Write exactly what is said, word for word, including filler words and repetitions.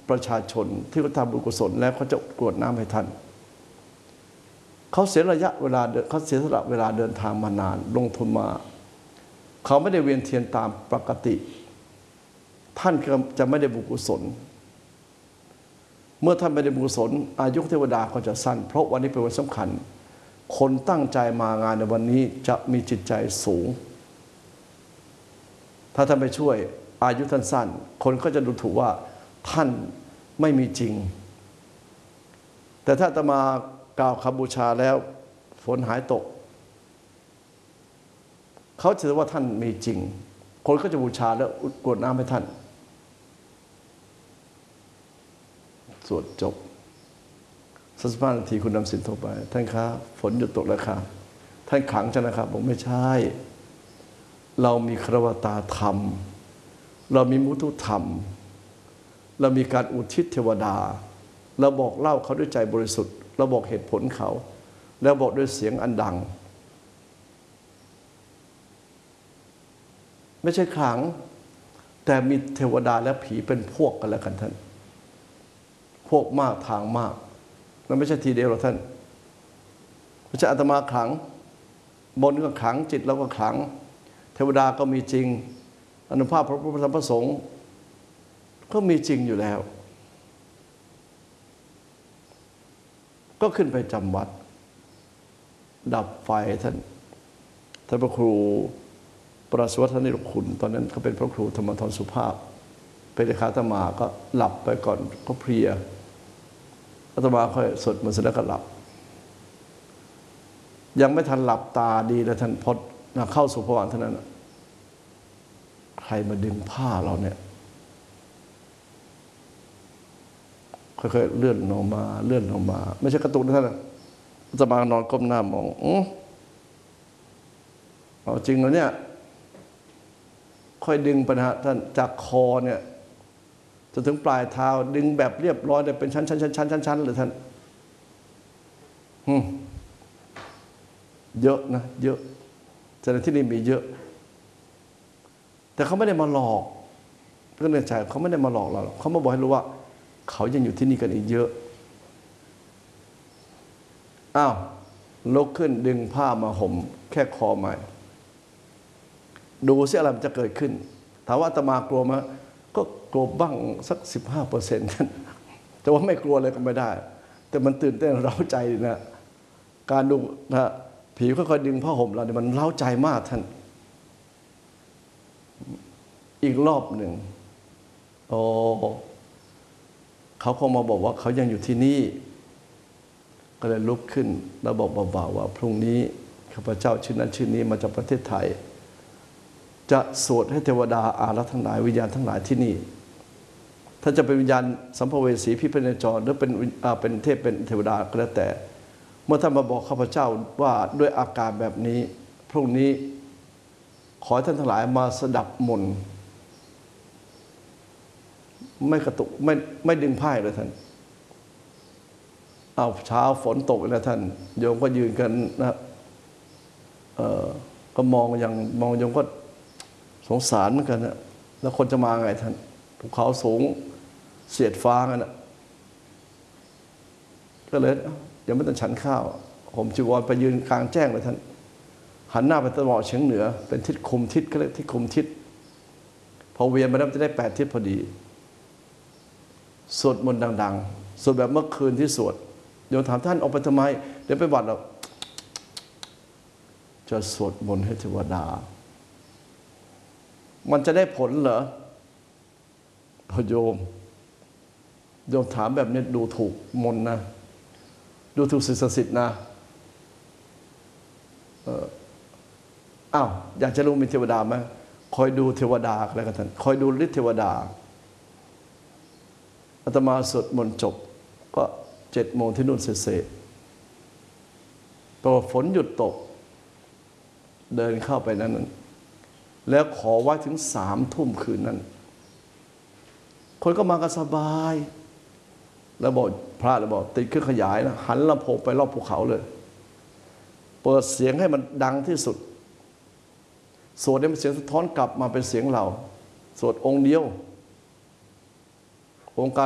ประชาชนที่เขาทำบุญกุศลแล้วเขาจะกรวดน้ำให้ท่านเขาเสียระยะเวลาเขาเสียสละเวลาเดินทางมานานลงทุนมาเขาไม่ได้เวียนเทียนตามปกติท่านจะไม่ได้บุญกุศลเมื่อท่านไม่ได้บุญกุศลอายุเทวดาก็จะสั้นเพราะวันนี้เป็นวันสำคัญคนตั้งใจมางานในวันนี้จะมีจิตใจสูงถ้าท่านไปช่วยอายุท่านสั้นคนก็จะดูถูกว่าท่านไม่มีจริงแต่ถ้าอาตมากล่าวคำบูชาแล้วฝนหายตกเขาถือว่าท่านมีจริงคนก็จะบูชาแล้วกรวดน้ำให้ท่านสวดจบสักสิบห้านาทีคุณนำสินโทรไปท่านคะฝนหยุดตกแล้วค่ะท่านขังจังนะครับบอกไม่ใช่เรามีครวตาธรรมเรามีมุทุธรรมเรามีการอุทิศเทวดาเราบอกเล่าเขาด้วยใจบริสุทธิ์เราบอกเหตุผลเขาแล้วบอกด้วยเสียงอันดังไม่ใช่ขังแต่มีเทวดาและผีเป็นพวกกันแล้วกันท่านพวกมากทางมากแล้วไม่ใช่ทีเดียวหรอกท่านไม่ใช่อาตมาขังบนก็ขังจิตเราก็ขังเทวดาก็มีจริงอานุภาพพระพุทธธรรมพระสงฆ์ก็มีจริงอยู่แล้วก็ขึ้นไปจำวัดดับไฟท่านท่านพระครูประสวัฒนิรคุณตอนนั้นเขาเป็นพระครูธรรมทรสุภาพเป็นเลขาอาตมาก็หลับไปก่อนก็เพลียอาตมาค่อยสวดมนต์เสร็จแล้วก็หลับยังไม่ทันหลับตาดีแล้วท่านพอเข้าสู่ภวังค์เท่านั้นใครมาดึงผ้าเราเนี่ยค่อยๆเลื่อนลงมาเลื่อนลงมาไม่ใช่กระตุกนะท่านอาตมานอนก้มหน้ามองอ๋อเอาจริงแล้วเนี่ยค่อยดึงไปนะฮะท่านจากคอเนี่ยจนถึงปลายเท้าดึงแบบเรียบร้อยเลยเป็นชั้นชั้นชั้นชั้นชั้นชั้นเลยท่านเยอะนะเยอะแต่ในที่นี้มีเยอะแต่เขาไม่ได้มาหลอกเพื่อนในใจเขาไม่ได้มาหลอกเราเขามาบอกให้รู้ว่าเขายังอยู่ที่นี่กันอีกเยอะอ้าวลุกขึ้นดึงผ้ามาห่มแค่คอใหม่ดูสิอะไรมันจะเกิดขึ้นถามว่าอาตมากลัวไหมก็กลัวบ้างสักสิบห้าเปอร์เซ็นต์แต่ว่าไม่กลัวเลยก็ไม่ได้แต่มันตื่นเต้นเร้าใจนะการดูนะผีค่อยๆดึงผ้าห่มเราเนี่ยมันเร้าใจมากท่านอีกรอบหนึ่งโอ้เขาคงมาบอกว่าเขายังอยู่ที่นี่ก็เลยลุกขึ้นแล้วบอกเบาๆว่าพรุ่งนี้ข้าพเจ้าชื่อนั้นชื่อนี้มาจากประเทศไทยจะสวดให้เทวดาอารักษ์ทั้งหลายวิญญาณทั้งหลายที่นี่ถ้าจะเป็นวิญญาณสัมภเวสีพิพเนจรหรือเป็นเป็นเทพเป็นเทวดาก็แล้วแต่เมื่อท่านมาบอกข้าพเจ้าว่าด้วยอาการแบบนี้พรุ่งนี้ขอให้ท่านทั้งหลายมาสดับมนต์ไม่กระตุกไม่ไม่ดึงผ้าเลยท่านเอาเช้าฝนตกแล้วท่านโยมก็ยืนกันนะเออก็มองอย่างมองโยมก็สงสารเหมือนกันนะแล้วคนจะมาไงท่านภูเขาสูงเสียดฟ้ากันนะก็เลยยังไม่ต้องฉันข้าวผมจีวรไปยืนกลางแจ้งเลยท่านหันหน้าไปตะวันออกเฉียงเหนือเป็นทิศคุมทิศก็เรียกทิศคุมทิศพอเวียนมาแล้วจะได้แปดทิศพอดีสวดมนต์ดังๆสวดแบบเมื่อคืนที่สวดโยมถามท่านออกไปทำไมเดี๋ยวไปวัดเราจะสวดมนต์ให้เทวดามันจะได้ผลเหรอพอโยมโยมถามแบบนี้ดูถูกมนต์นะดูถูกศิษย์ศักดิ์สิทธิ์นะเอออ้าวอยากจะรู้มีเทวดาไหมคอยดูเทวดาอะไรกันท่านคอยดูฤทธิ์เทวดาอาตมาสวดมนต์จบก็เจ็ดโมงที่นู่นเสร็จพอฝนหยุดตกเดินเข้าไปนั้นแล้วขอไว้ถึงสามทุ่มคืนนั้นคนก็มากันสบายแล้วบอกพระแล้วบอกติดเครื่องขยายนะหันลำโพงไปรอบภูเขาเลยเปิดเสียงให้มันดังที่สุดสวดให้มันเสียงสะท้อนกลับมาเป็นเสียงเราสวดองค์เดียวองค์การ